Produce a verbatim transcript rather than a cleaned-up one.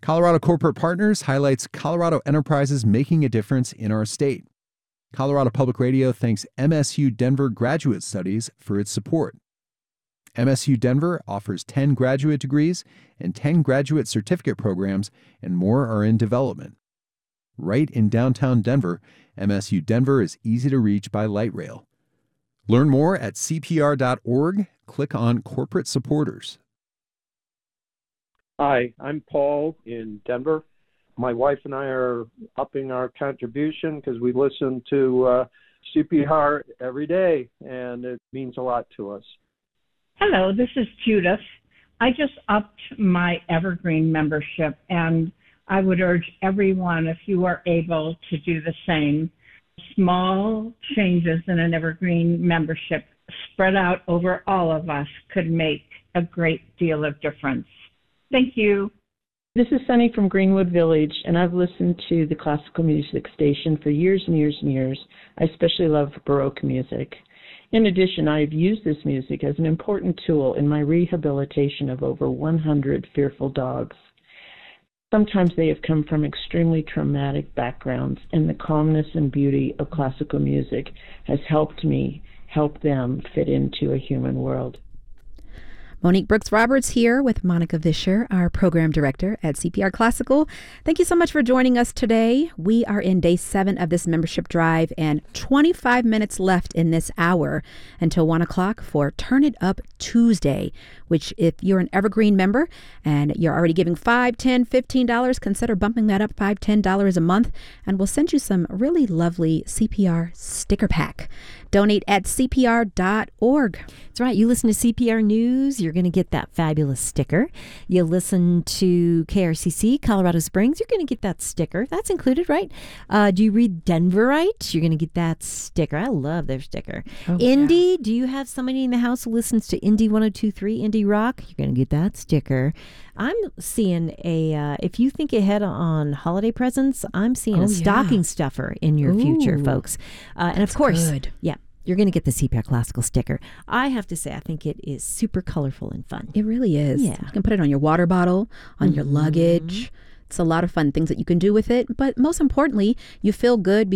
Colorado Corporate Partners highlights Colorado enterprises making a difference in our state. Colorado Public Radio thanks M S U Denver Graduate Studies for its support. M S U Denver offers ten graduate degrees and ten graduate certificate programs, and more are in development. Right in downtown Denver, M S U Denver is easy to reach by light rail. Learn more at C P R dot org. Click on Corporate Supporters. Hi, I'm Paul in Denver. My wife and I are upping our contribution because we listen to uh, C P R every day, and it means a lot to us. Hello, this is Judith. I just upped my Evergreen membership, and I would urge everyone, if you are able, to do the same. Small changes in an Evergreen membership spread out over all of us could make a great deal of difference. Thank you. This is Sunny from Greenwood Village, and I've listened to the classical music station for years and years and years. I especially love Baroque music. In addition, I have used this music as an important tool in my rehabilitation of over one hundred fearful dogs. Sometimes they have come from extremely traumatic backgrounds, and the calmness and beauty of classical music has helped me help them fit into a human world. Monique Brooks-Roberts here with Monica Vischer, our program director at C P R Classical. Thank you so much for joining us today. We are in day seven of this membership drive and twenty-five minutes left in this hour until one o'clock for Turn It Up Tuesday, which if you're an Evergreen member and you're already giving five dollars, ten dollars, fifteen dollars, consider bumping that up five dollars, ten dollars a month, and we'll send you some really lovely C P R sticker pack. Donate at C P R dot org. That's right. You listen to C P R News, you're going to get that fabulous sticker. You listen to K R C C, Colorado Springs, you're going to get that sticker. That's included, right? Uh, do you read Denverite? You're going to get that sticker. I love their sticker. Oh, Indie, yeah. Do you have somebody in the house who listens to Indie one oh two point three, Indie Rock? You're going to get that sticker. I'm seeing a, uh, if you think ahead on holiday presents, I'm seeing oh, a stocking yeah. stuffer in your Ooh, future, folks. Uh, and of course, good. yeah. You're going to get the C P R Classical sticker. I have to say, I think it is super colorful and fun. It really is. Yeah. You can put it on your water bottle, on mm-hmm. your luggage. It's a lot of fun things that you can do with it. But most importantly, you feel good